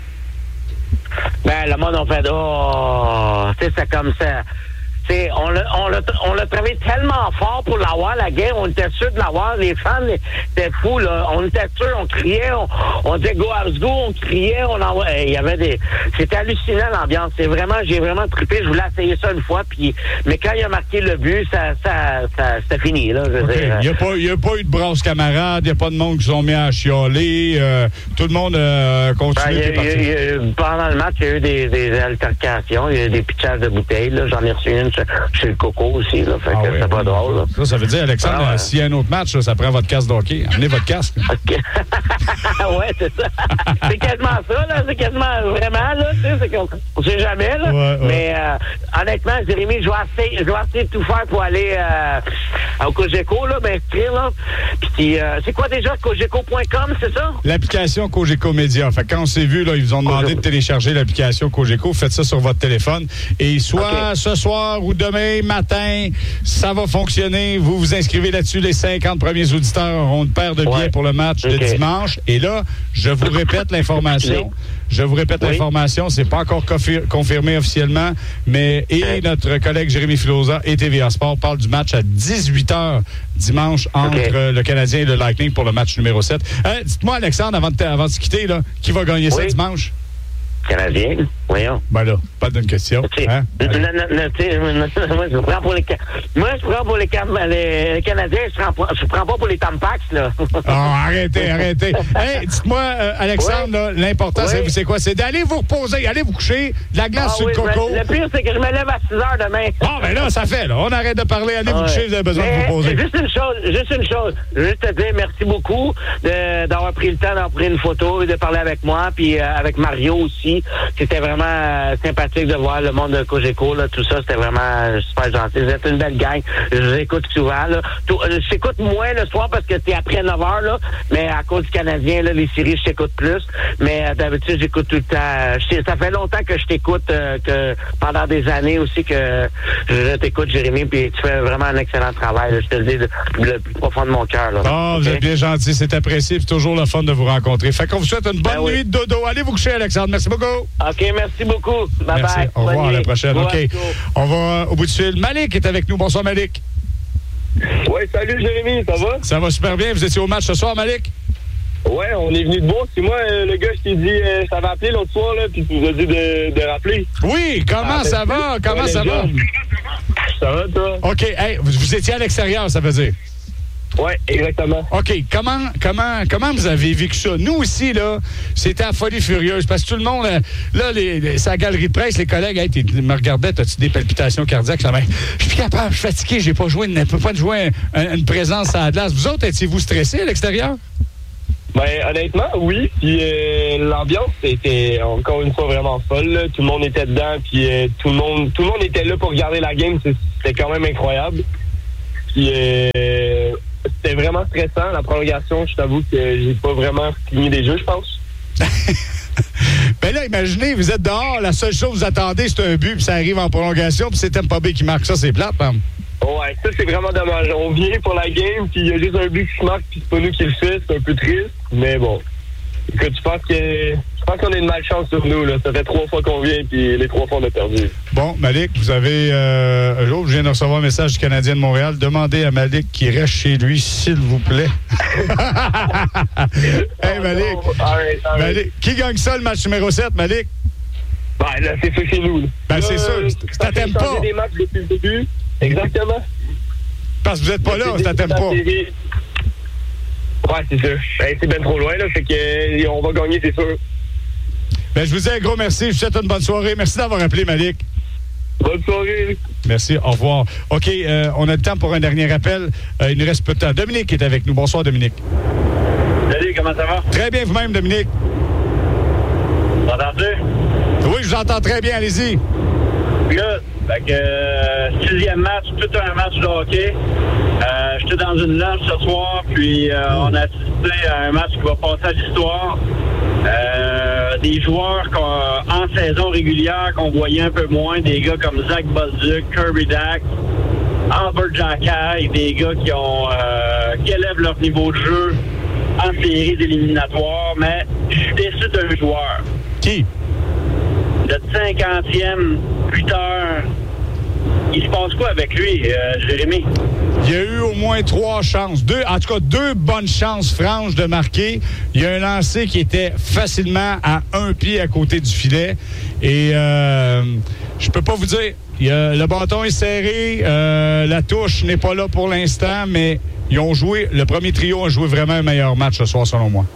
Ben, le monde, on fait tu sais, c'est comme ça. On l'a travaillé tellement fort pour l'avoir, la guerre. On était sûrs de l'avoir. Les fans étaient fous, là. On était sûrs, on criait, on disait go, go, on criait, il y avait c'était hallucinant l'ambiance. J'ai vraiment trippé. Je voulais essayer ça une fois, mais quand il a marqué le but, c'était fini, là. Il n'y a pas eu de brasse camarade, il n'y a pas de monde qui se sont mis à chialer. Tout le monde continue. Pendant le match, il y a eu des altercations, il y a eu des pitchages de bouteilles, là. J'en ai reçu une chez le Coco aussi, là. Fait que c'est pas drôle, là. Ça veut dire, Alexandre, s'il y a un autre match, là, ça prend votre casque d'hockey. Amenez votre casque. Okay. Ouais, c'est ça. C'est quasiment ça, là. C'est quasiment vraiment, là. Tu sais, c'est qu'on sait jamais, là. Ouais. Mais honnêtement, Jérémy, je vais essayer de tout faire pour aller au Cogeco, là, m'inscrire, là. Puis, c'est quoi déjà, cogeco.com, c'est ça? L'application Cogeco Média. Fait que quand on s'est vu, là, ils vous ont demandé de télécharger l'application Cogeco. Faites ça sur votre téléphone. Et soit ce soir ou demain matin, ça va fonctionner. Vous vous inscrivez là-dessus. Les 50 premiers auditeurs auront une paire de billets pour le match de dimanche. Et là, je vous répète l'information. L'information, c'est pas encore confirmé officiellement, mais notre collègue Jérémy Filosa et TVA Sport parlent du match à 18h dimanche entre le Canadien et le Lightning pour le match numéro 7. Dites-moi, Alexandre, avant de se quitter, là, qui va gagner ça dimanche? Canadien, voyons. Ben là, pas d'une question. Hein? Moi, je prends pour les Canadiens, je prends pas pour les Tampax, là. Arrêtez. Hey, dites-moi, Alexandre, là, l'important, c'est quoi? C'est d'aller vous reposer, aller vous coucher, de la glace sur le coco. Le pire, c'est que je me lève à 6 heures demain. Ben là, ça fait, là. On arrête de parler, allez vous coucher, vous avez besoin de vous reposer. Juste une chose. Je veux juste te dire merci beaucoup d'avoir pris le temps d'avoir pris une photo et de parler avec moi, puis avec Mario aussi. C'était vraiment sympathique de voir le monde de Cogeco, là, tout ça, c'était vraiment super gentil. Vous êtes une belle gang. Je vous écoute souvent, là. Je t'écoute moins le soir parce que c'est après 9 heures, là, mais à cause du Canadien, là, les séries, je t'écoute plus. Mais d'habitude, j'écoute tout le temps. Ça fait longtemps que je t'écoute, que pendant des années aussi que je t'écoute, Jérémy, puis tu fais vraiment un excellent travail, là, je te le dis le plus profond de mon cœur. Vous êtes bien gentil, c'est apprécié, c'est toujours le fun de vous rencontrer. Fait qu'on vous souhaite une bonne nuit de dodo. Allez vous coucher, Alexandre. Merci beaucoup. OK, merci beaucoup. Bye-bye. Merci. Au revoir, à la prochaine. OK. On va au bout du fil. Malik est avec nous. Bonsoir, Malik. Oui, salut, Jérémy. Ça va? Ça va super bien. Vous étiez au match ce soir, Malik? Ouais, on est venu de boire. C'est moi, le gars, je t'ai dit, ça va appeler l'autre soir, là, puis tu nous as dit de rappeler. Oui, comment ça va? Comment ça va? Ça va, toi? OK. Hey, vous étiez à l'extérieur, ça veut dire? Oui, exactement. OK. Comment vous avez vécu ça? Nous aussi, là, c'était la folie furieuse parce que tout le monde, là, c'est la galerie de presse, les collègues, hey, me regardaient, t'as-tu des palpitations cardiaques? Je suis plus capable, je suis fatigué, je ne peux pas jouer une présence à la glace. Vous autres, étiez-vous stressés à l'extérieur? Ben, honnêtement, oui. Puis l'ambiance était encore une fois vraiment folle. Là. Tout le monde était dedans, puis tout le monde était là pour regarder la game. C'était quand même incroyable. Puis c'était vraiment stressant, la prolongation. Je t'avoue que j'ai pas vraiment fini des jeux, je pense. Ben là, imaginez, vous êtes dehors, la seule chose que vous attendez, c'est un but, puis ça arrive en prolongation, puis c'est Tampa Bay qui marque. Ça, c'est plate, hein? Ouais, ça, c'est vraiment dommage. On vient pour la game, puis il y a juste un but qui se marque, puis c'est pas nous qui le fait. C'est un peu triste, mais bon. Écoute, je pense qu'on a une malchance sur nous, là. Ça fait 3 fois qu'on vient, puis les 3 fois, on a perdu. Bon, Malik, vous avez... je viens de recevoir un message du Canadien de Montréal. Demandez à Malik qu'il reste chez lui, s'il vous plaît. Hey, Malik. All right. Malik. Qui gagne ça, le match numéro 7, Malik? Ben, là, c'est ça chez nous. Là. Ben, c'est sûr. Ça t'aime pas. Des matchs depuis le début. Exactement. Parce que vous n'êtes pas là, ça t'aime pas. Ouais, c'est sûr. Ben, c'est bien trop loin, là. Fait que on va gagner, c'est sûr. Ben, je vous dis un gros merci. Je vous souhaite une bonne soirée. Merci d'avoir appelé, Malik. Bonne soirée. Merci, au revoir. OK, on a le temps pour un dernier appel. Il nous reste peu de temps. Dominique est avec nous. Bonsoir, Dominique. Salut, comment ça va? Très bien, vous-même, Dominique. M'entends-tu? Oui, je vous entends très bien. Allez-y. Good. Fait que 6e match, tout un match de hockey. J'étais dans une loge ce soir, puis on a assisté à un match qui va passer à l'histoire. Des joueurs en saison régulière qu'on voyait un peu moins, des gars comme Zach Bolduc, Kirby Dax, Albert Jacquet, des gars qui élèvent leur niveau de jeu en séries éliminatoires, mais je suis déçu d'un joueur. Qui? Le 50e buteur. Il se passe quoi avec lui, Jérémy? Il y a eu au moins 3 chances. En tout cas, 2 bonnes chances franches de marquer. Il y a un lancer qui était facilement à 1 pied à côté du filet. Et je peux pas vous dire. Le bâton est serré. La touche n'est pas là pour l'instant, mais le premier trio a joué vraiment un meilleur match ce soir, selon moi.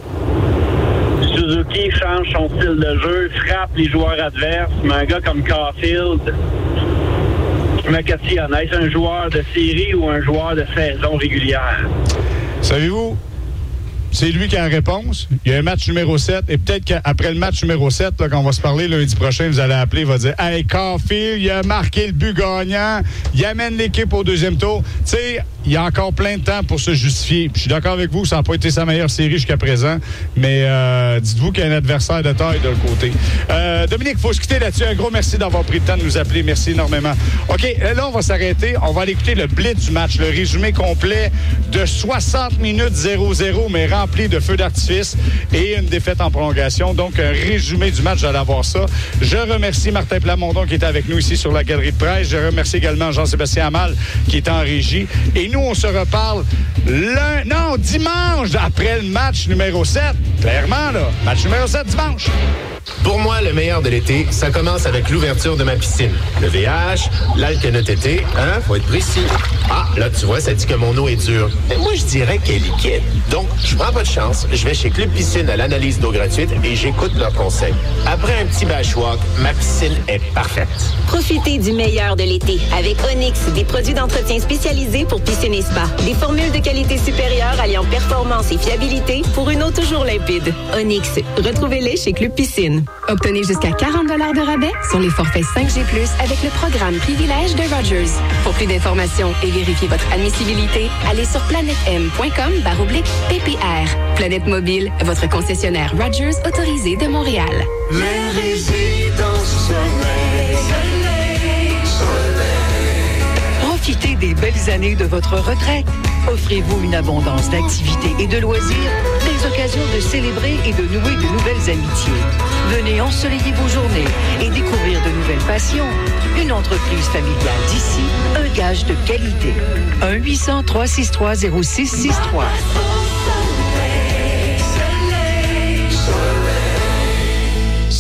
Suzuki change son style de jeu, frappe les joueurs adverses, mais un gars comme Caulfield, je me questionne, est-ce un joueur de série ou un joueur de saison régulière? Savez-vous, c'est lui qui a la réponse. Il y a un match numéro 7, et peut-être qu'après le match numéro 7, là, quand on va se parler lundi prochain, vous allez appeler, il va dire « Hey, Caulfield, il a marqué le but gagnant, il amène l'équipe au 2e tour. » Tu sais, il y a encore plein de temps pour se justifier. Puis je suis d'accord avec vous, ça n'a pas été sa meilleure série jusqu'à présent, mais dites-vous qu'il y a un adversaire de taille de l'autre côté. Dominique, il faut se quitter là-dessus. Un gros merci d'avoir pris le temps de nous appeler. Merci énormément. OK, là, on va s'arrêter. On va aller écouter le blitz du match, le résumé complet de 60 minutes 0-0, mais rempli de feux d'artifice et une défaite en prolongation. Donc, un résumé du match, j'allais avoir ça. Je remercie Martin Plamondon qui était avec nous ici sur la galerie de presse. Je remercie également Jean-Sébastien Amal qui est en régie. Et nous, on se reparle dimanche après le match numéro 7. Clairement, là. Match numéro 7 dimanche. Pour moi, le meilleur de l'été, ça commence avec l'ouverture de ma piscine. Le VH, l'alcanotété, hein, faut être précis. Ah, là, tu vois, ça dit que mon eau est dure. Mais moi, je dirais qu'elle est liquide. Donc, je prends pas de chance, je vais chez Club Piscine à l'analyse d'eau gratuite et j'écoute leurs conseils. Après un petit bashwalk, ma piscine est parfaite. Profitez du meilleur de l'été avec Onyx, des produits d'entretien spécialisés pour piscine et spa. Des formules de qualité supérieure alliant performance et fiabilité pour une eau toujours limpide. Onyx, retrouvez-les chez Club Piscine. Obtenez jusqu'à 40 $ de rabais sur les forfaits 5G+, avec le programme Privilège de Rogers. Pour plus d'informations et vérifier votre admissibilité, allez sur planetm.com/PPR. Planète Mobile, votre concessionnaire Rogers autorisé de Montréal. Les résidences soleil. Profitez des belles années de votre retraite. Offrez-vous une abondance d'activités et de loisirs, des occasions de célébrer et de nouer de nouvelles amitiés. Venez ensoleiller vos journées et découvrir de nouvelles passions. Une entreprise familiale d'ici, un gage de qualité. 1-800-363-0663.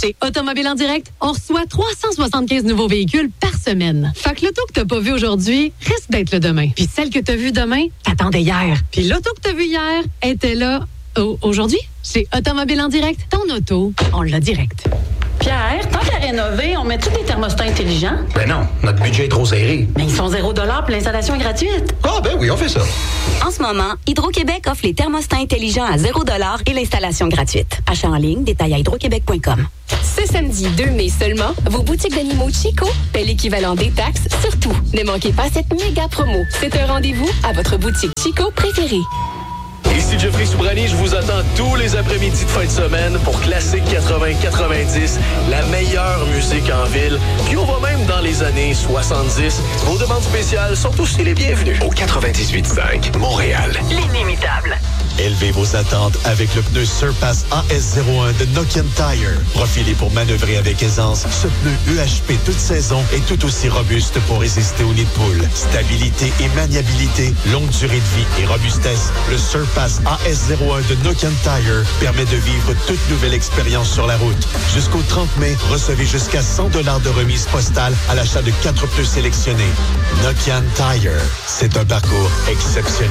Chez Automobile en Direct, on reçoit 375 nouveaux véhicules par semaine. Fait que l'auto que t'as pas vue aujourd'hui risque d'être là demain. Puis celle que t'as vue demain, t'attendais hier. Puis l'auto que t'as vue hier était là aujourd'hui. Chez Automobile en Direct, ton auto, on l'a direct. Pierre, tant qu'à rénover, on met-tu des thermostats intelligents? Ben non, notre budget est trop serré. Mais ils sont 0$ puis l'installation est gratuite. Ah ben oui, on fait ça. En ce moment, Hydro-Québec offre les thermostats intelligents à 0$ et l'installation gratuite. Achat en ligne, détail à hydroquebec.com. Ce samedi 2 mai seulement, vos boutiques d'animaux Chico paient l'équivalent des taxes sur tout. Ne manquez pas cette méga promo. C'est un rendez-vous à votre boutique Chico préférée. Ici Jeffrey Soubrani, je vous attends tous les après-midi de fin de semaine pour Classique 80-90, la meilleure musique en ville. Puis on va même dans les années 70. Vos demandes spéciales sont aussi les bienvenues. Au 98.5, Montréal. L'inimitable. Élevez vos attentes avec le pneu Surpass AS01 de Nokian Tire. Profilé pour manœuvrer avec aisance, ce pneu UHP toute saison est tout aussi robuste pour résister aux nids de poule. Stabilité et maniabilité, longue durée de vie et robustesse, le Surpass AS01 de Nokian Tire permet de vivre toute nouvelle expérience sur la route. Jusqu'au 30 mai, recevez jusqu'à 100$ de remise postale à l'achat de 4 pneus sélectionnés. Nokian Tire, c'est un parcours exceptionnel.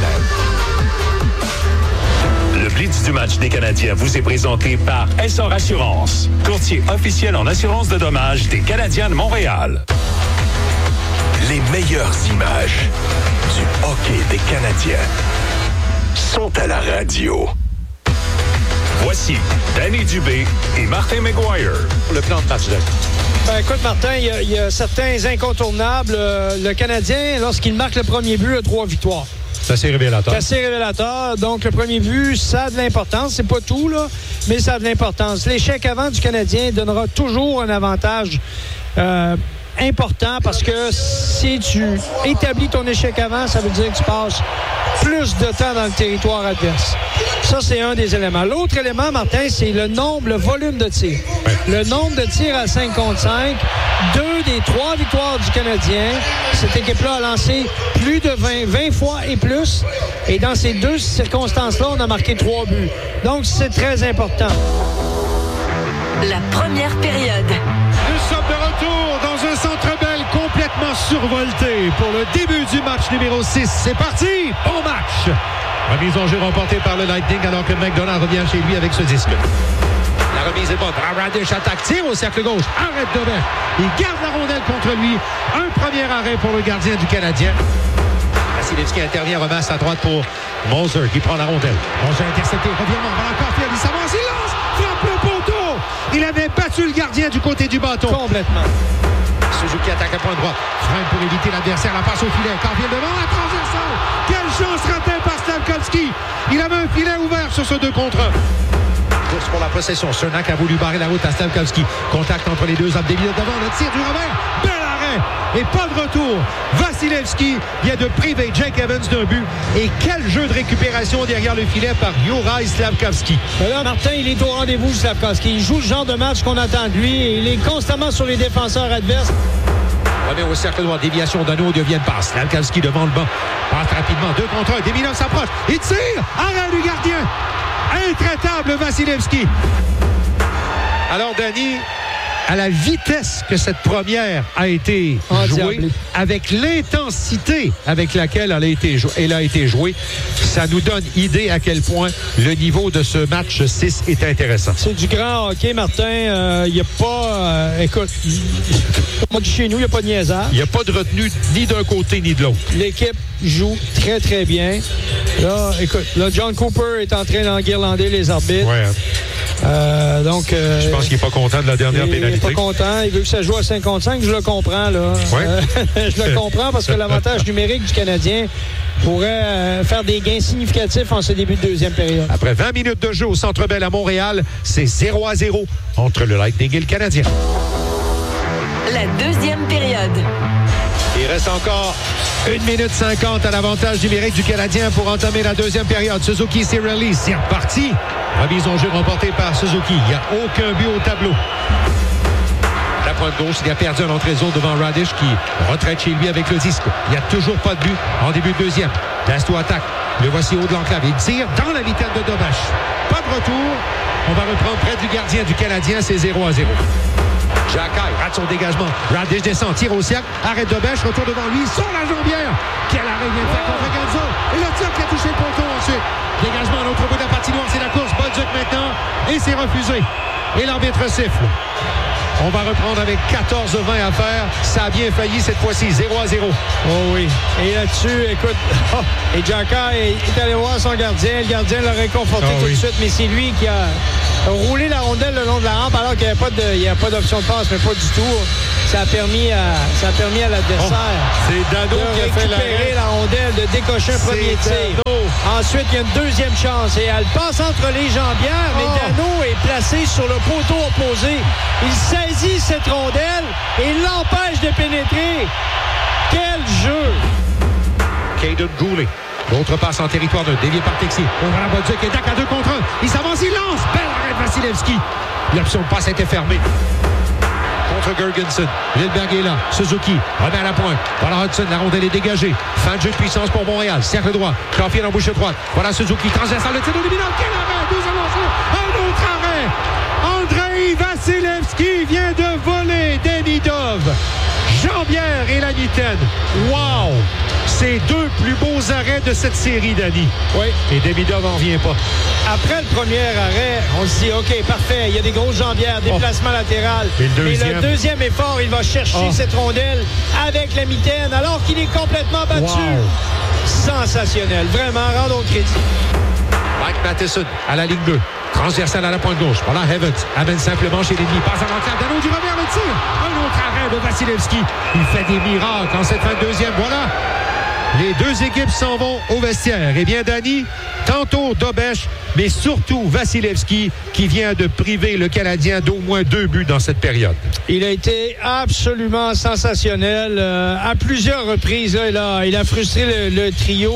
Le Blitz du match des Canadiens vous est présenté par Essor Assurance, courtier officiel en assurance de dommages des Canadiens de Montréal. Les meilleures images du hockey des Canadiens sont à la radio. Voici Danny Dubé et Martin McGuire. Le plan de match de... Ben, écoute, Martin, il y a certains incontournables. Le Canadien, lorsqu'il marque le premier but, a 3 victoires. C'est assez révélateur. C'est assez révélateur. Donc, le premier but, ça a de l'importance. C'est pas tout, là, mais ça a de l'importance. L'échec avant du Canadien donnera toujours un avantage important parce que si tu établis ton échec avant, ça veut dire que tu passes plus de temps dans le territoire adverse. Ça, c'est un des éléments. L'autre élément, Martin, c'est le volume de tirs. Ouais. Le nombre de tirs à 5 contre 5. 2 des 3 victoires du Canadien. Cette équipe-là a lancé plus de 20 fois et plus. Et dans ces 2 circonstances-là, on a marqué 3 buts. Donc, c'est très important. La première période. Nous sommes de retour dans un Centre Bell complètement survolté pour le début du match numéro 6. C'est parti! Bon match! Remise en jeu remportée par le Lightning alors que McDonald revient chez lui avec ce disque. La remise est bonne. Radish attaque, tire au cercle gauche. Arrête Dobin. Il garde la rondelle contre lui. Un premier arrêt pour le gardien du Canadien. Vasilevski intervient, ramasse à droite pour Moser qui prend la rondelle. Moser intercepté, revirement, va encore faire, il s'avance, il lance, frappe le poteau. Il avait battu le gardien du côté du bâton. Complètement. Suzuki attaque à point droit. Freine pour éviter l'adversaire, la passe au filet. Carville devant, la transversale. Quelle chance ratée par Slavkovski. Il avait un filet ouvert sur ce 2 contre 1. Course pour la possession. Cernak a voulu barrer la route à Slavkovski. Contact entre les deux hommes. Des minutes devant. Le tir du revers. Bel arrêt. Et pas de retour. Vasilevski vient de priver Jake Evans d'un but. Et quel jeu de récupération derrière le filet par Juraj Slavkovski. Là, Martin, il est au rendez-vous, Slavkovski. Il joue le genre de match qu'on attend de lui. Et il est constamment sur les défenseurs adverses. Remet au cercle droit. Déviation d'un autre devient passe. Slavkovski devant le banc. Passe rapidement. 2 contre 1. Desmilov s'approche. Il tire. Arrêt du gardien. Intraitable Vasilevski. Alors, Danny, à la vitesse que cette première a été jouée, avec l'intensité avec laquelle elle a été jouée, ça nous donne idée à quel point le niveau de ce match 6 est intéressant. C'est du grand hockey, Martin. Il n'y a pas... écoute, comme on dit chez nous, il n'y a pas de niaisage. Il n'y a pas de retenue ni d'un côté ni de l'autre. L'équipe joue très, très bien. Là, écoute, là, John Cooper est en train d'enguirlander les arbitres. Ouais. Je pense qu'il n'est pas content de la dernière pénalité. Il n'est pas content. Il veut que ça joue à 5 contre 5. Je le comprends, là. Ouais. Je le comprends parce que l'avantage numérique du Canadien pourrait faire des gains significatifs en ce début de deuxième période. Après 20 minutes de jeu au Centre Bell à Montréal, c'est 0-0 entre le Lightning et le Canadien. La deuxième période. Il reste encore 1 minute 50 à l'avantage numérique du Canadien pour entamer la deuxième période. Suzuki, c'est release. C'est reparti. Remise en jeu remportée par Suzuki. Il n'y a aucun but au tableau. La pointe gauche, il a perdu un entrée de zone devant Radish qui retraite chez lui avec le disque. Il n'y a toujours pas de but en début de deuxième. Dasto attaque. Le voici haut de l'enclave. Il tire dans la mitaine de Dobash. Pas de retour. On va reprendre près du gardien du Canadien. C'est 0-0. Jacquet rate son dégagement. Radish descend, tire au cercle. Arrête Dobash, retour devant lui sur la jambière. Quel arrêt vient de faire contre Gazzo. Et le tir qui a touché le poteau ensuite. Dégagement à l'autre bout de la patinoire. C'est la course. Bolduc maintenant. Et c'est refusé. Et l'arbitre siffle. On va reprendre avec 14-20 à faire. Ça a bien failli cette fois-ci. 0-0. Oh oui. Et là-dessus, écoute, et Jacquet est allé voir son gardien. Le gardien l'a réconforté tout de suite, mais c'est lui qui a roulé la rondelle le long de la rampe alors qu'il n'y avait pas d'option de passe, mais pas du tout. Ça a permis à l'adversaire c'est Dano de qui a fait récupérer la rondelle, de décocher un premier tir. Ensuite, il y a une deuxième chance et elle passe entre les jambières, mais Dano est placé sur le poteau opposé. Il saisit cette rondelle et l'empêche de pénétrer. Quel jeu! Caden Goulet. L'autre passe en territoire de dévié par Texier. On va la Bolduc et Dak à 2 contre 1. Il s'avance, il lance. Belle arrêt de Vasilevski. L'option de passe était fermée. Contre Gergensen. Lindbergh est là. Suzuki remet à la pointe. Voilà Hudson. La rondelle est dégagée. Fin de jeu de puissance pour Montréal. Cercle droit. Caulfield en bouche droite. Voilà Suzuki. Transversal. Le tir de Léminard. Quel arrêt! 12 avancées. Un autre arrêt. Andrei Vasilevski vient de voler Demidov. Jambière et la mitaine. Wow! C'est deux plus beaux arrêts de cette série, Danny. Oui. Et Demidov n'en revient pas. Après le premier arrêt, on se dit, OK, parfait, il y a des grosses jambières, déplacement latéral. Et le deuxième effort, il va chercher cette rondelle avec la mitaine alors qu'il est complètement battu. Wow. Sensationnel. Vraiment, rendons crédit. Mike Matheson à la ligne bleue. Transversal à la pointe gauche. Voilà Evans. Amène simplement chez l'ennemi. Passe à l'entrée. Dano du revers, le tir. Un autre arrêt de Vasilevski. Il fait des miracles en cette fin de deuxième. Voilà. Les deux équipes s'en vont au vestiaire. Eh bien, Danny, tantôt Dobash, mais surtout Vasilevski, qui vient de priver le Canadien d'au moins 2 buts dans cette période. Il a été absolument sensationnel. À plusieurs reprises, là, il a frustré le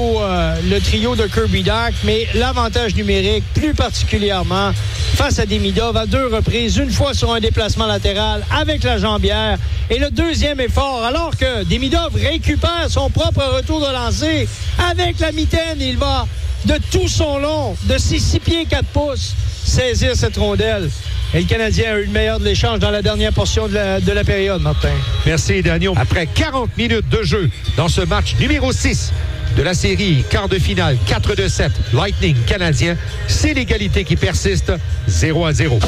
trio de Kirby Dach, mais l'avantage numérique, plus particulièrement face à Demidov, à 2 reprises, une fois sur un déplacement latéral avec la jambière, et le deuxième effort, alors que Demidov récupère son propre retour de lancer avec la mitaine, il va de tout son long, de ses 6 pieds 4 pouces, saisir cette rondelle. Et le Canadien a eu le meilleur de l'échange dans la dernière portion de la période, Martin. Merci, Daniel. Après 40 minutes de jeu dans ce match numéro 6 de la série quart de finale 4-7 Lightning canadien, c'est l'égalité qui persiste 0-0.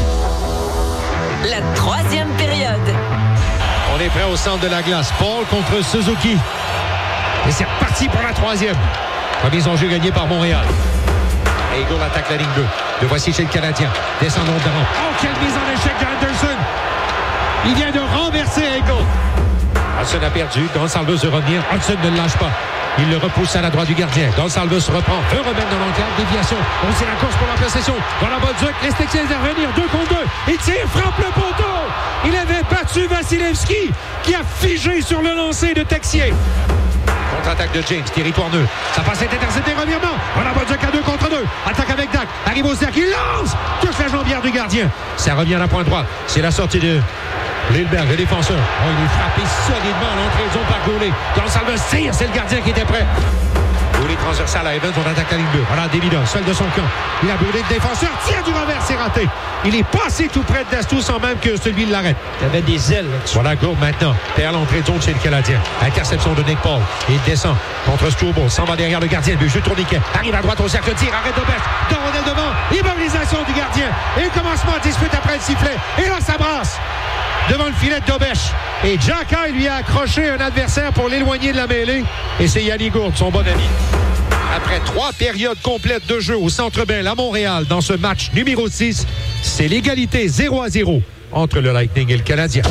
La 3e période. On est prêt au centre de la glace. Paul contre Suzuki. Et c'est reparti pour la 3e. Remise en jeu gagnée par Montréal. Eagle attaque la ligne 2. Le voici chez le Canadien. Descendons de rampe. Oh, quelle mise en échec de Anderson. Il vient de renverser Eagle. Hudson a perdu. Gonsalves veut revenir. Hudson ne le lâche pas. Il le repousse à la droite du gardien. Gonsalves reprend. Veut remettre dans l'enclave. Déviation. On sait la course pour la possession. Dans la Bolduc. Les Texiers intervenir. 2 contre 2. Il tire. Frappe le poteau. Il avait battu Vasilevski qui a figé sur le lancer de Texier. Contre-attaque de James, territoire neutre. Ça passe est intercepté, revirement. Voilà Bolduc à 2 contre 2. Attaque avec Dak. Arrive au cercle, il lance. Touche la jambière du gardien. Ça revient à la pointe droite. C'est la sortie de Lindbergh, le défenseur. Oh, il est frappé solidement à l'entrée de zone par Goulet. Gonsalves tire, c'est le gardien qui était prêt. Goulet transversal à Evans, on attaque la ligne 2. Voilà Demidov, seul de son camp. Il a brûlé le défenseur, tire du revers, c'est raté. Il est passé tout près de Dastou sans même que celui l'arrête. Il avait des ailes là-dessus. Voilà Gourde maintenant, perd l'entrée de zone chez le Canadien. Interception de Nick Paul. Il descend contre Stourbol, s'en va derrière le gardien. Le jeu tourniquet. Arrive à droite au cercle, tire, arrête de bête. Dans rondelle devant, immobilisation du gardien. Et commencement à dispute après le sifflet. Et là, ça brasse devant le filet de Dobash. Et Jacquet lui a accroché un adversaire pour l'éloigner de la mêlée. Et c'est Yanni Gourde, son bon ami. Après 3 périodes complètes de jeu au Centre Bell à Montréal dans ce match numéro 6, c'est l'égalité 0-0 entre le Lightning et le Canadien.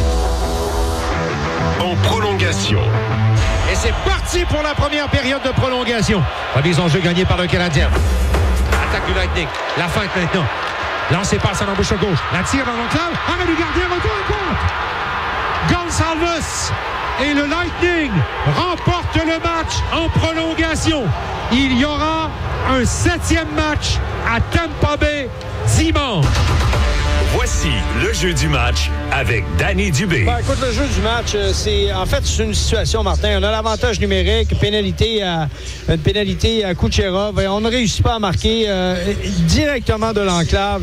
En prolongation. Et c'est parti pour la première période de prolongation. Remise en jeu gagnée par le Canadien. Attaque du Lightning. La feinte maintenant. Lancé passe en embouche gauche. La tire dans l'enclave. Arrêt du gardien. Retour à compte. Gonsalves et le Lightning remportent le match en prolongation. Il y aura un 7e match à Tampa Bay dimanche. Voici Voici le jeu du match avec Danny Dubé. Ben, écoute, le jeu du match, c'est une situation, Martin. On a l'avantage numérique, une pénalité à Kucherov. On ne réussit pas à marquer directement de l'enclave.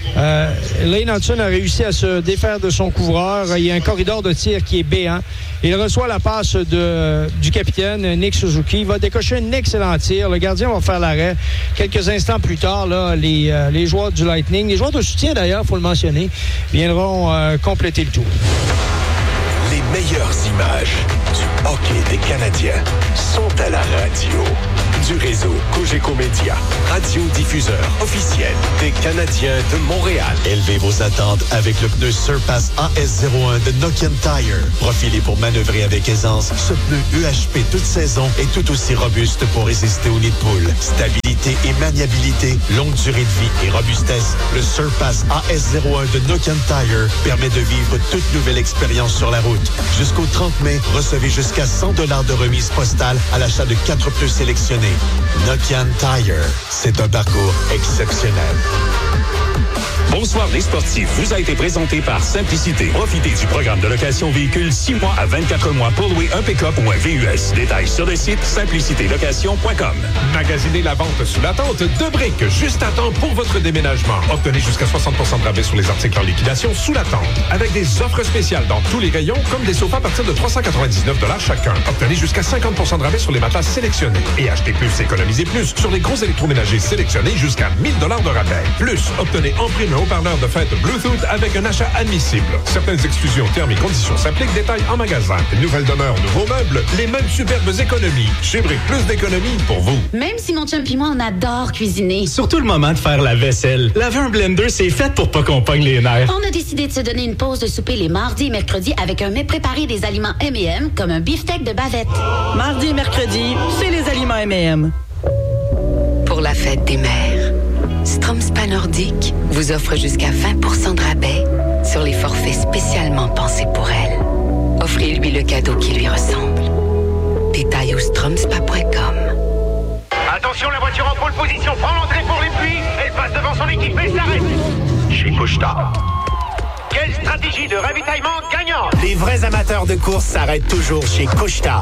Lane Hudson a réussi à se défaire de son couvreur. Il y a un corridor de tir qui est béant. Il reçoit la passe du capitaine Nick Suzuki. Il va décocher un excellent tir. Le gardien va faire l'arrêt. Quelques instants plus tard, là, les joueurs du Lightning, les joueurs de soutien d'ailleurs, il faut le mentionner, viendront compléter le tour. Les meilleures images du hockey des Canadiens sont à la radio. Du réseau Cogeco Média, radiodiffuseur officiel des Canadiens de Montréal. Élevez vos attentes avec le pneu Surpass AS01 de Nokian Tire. Profilé pour manœuvrer avec aisance, ce pneu UHP toute saison est tout aussi robuste pour résister aux nids de poule. Stabilité et maniabilité, longue durée de vie et robustesse, le Surpass AS01 de Nokian Tire permet de vivre toute nouvelle expérience sur la route. Jusqu'au 30 mai, recevez jusqu'à $100 de remise postale à l'achat de 4 pneus sélectionnés. Nokian Tire, c'est un parcours exceptionnel. Bonsoir les sportifs vous a été présenté par Simplicité. Profitez du programme de location véhicule 6 mois à 24 mois pour louer un pick-up ou un VUS. Détails sur le site simplicitélocation.com. Magasinez la vente sous la tente de briques, juste à temps pour votre déménagement. Obtenez jusqu'à 60% de rabais sur les articles en liquidation sous la tente. Avec des offres spéciales dans tous les rayons, comme des sofas à partir de $399 chacun. Obtenez jusqu'à 50% de rabais sur les matelas sélectionnés. Et achetez plus, économisez plus sur les gros électroménagers sélectionnés jusqu'à $1,000 de rabais. Plus, obtenez en prime un haut-parleur de fête Bluetooth avec un achat admissible. Certaines exclusions, termes et conditions s'appliquent. Détails en magasin. Nouvelle demeure, nouveaux meubles, les mêmes superbes économies. Chez Brick, plus d'économies pour vous. Même si mon chum pis moi, on adore cuisiner. Surtout le moment de faire la vaisselle. Laver un blender, c'est fait pour pas qu'on pogne les nerfs. On a décidé de se donner une pause de souper les mardis et mercredis avec un mets préparé des aliments M&M comme un beefsteak de bavette. Mardi et mercredi, c'est les aliments M&M. Pour la fête des mères, Stromspa Nordique vous offre jusqu'à 20% de rabais sur les forfaits spécialement pensés pour elle. Offrez-lui le cadeau qui lui ressemble. Détails au stromspa.com. Attention, la voiture en pole position prend l'entrée pour les pluies. Elle passe devant son équipe et s'arrête. Chez Couche-Tard. Quelle stratégie de ravitaillement gagnante! Les vrais amateurs de course s'arrêtent toujours chez Couche-Tard.